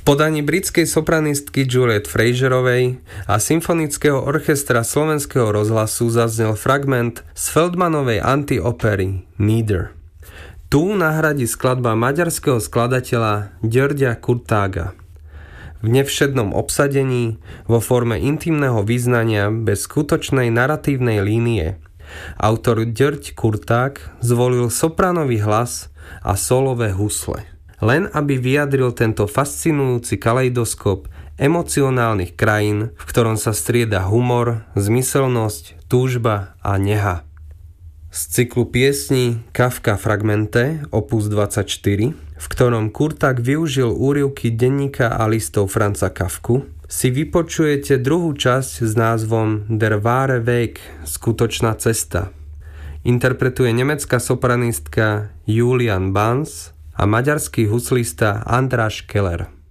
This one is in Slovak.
podaní britskej sopranistky Juliet Fraserovej a symfonického orchestra Slovenského rozhlasu zaznel fragment z Feldmanovej antiopery Neither. Tu nahradí skladba maďarského skladateľa Györgya Kurtága. V nevšednom obsadení, vo forme intimného vyznania bez skutočnej naratívnej línie, autor György Kurtág zvolil sopranový hlas a solové husle. Len aby vyjadril tento fascinujúci kaleidoskop emocionálnych krajín, v ktorom sa strieda humor, zmyselnosť, túžba a neha. Z cyklu piesní Kafka Fragmente, opus 24, v ktorom Kurtág využil úryvky denníka a listov Franza Kafku, si vypočujete druhú časť s názvom Der wahre Weg, skutočná cesta. Interpretuje nemecká sopranistka Julian Bans a maďarský huslista András Keller.